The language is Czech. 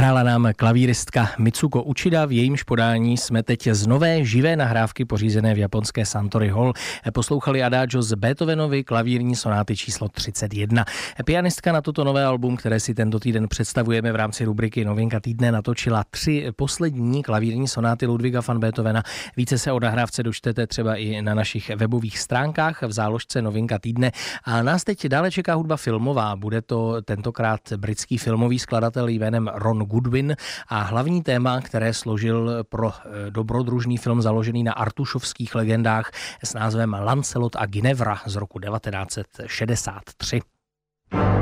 Hrála nám klavíristka Mitsuko Uchida, v jejímž podání jsme teď z nové živé nahrávky pořízené v japonské Suntory Hall poslouchali adagio z Beethovenovy klavírní sonáty číslo 31. Pianistka na toto nové album, které si tento týden představujeme v rámci rubriky Novinka týdne, natočila 3 poslední klavírní sonáty Ludwiga van Beethovena. Více se o nahrávce dočtete třeba i na našich webových stránkách v záložce Novinka týdne. A nás teď dále čeká hudba filmová. Bude to tentokrát britský filmový skladatel jménem Ron Goodwin a hlavní téma, které složil pro dobrodružný film založený na artušovských legendách s názvem Lancelot a Ginevra z roku 1963.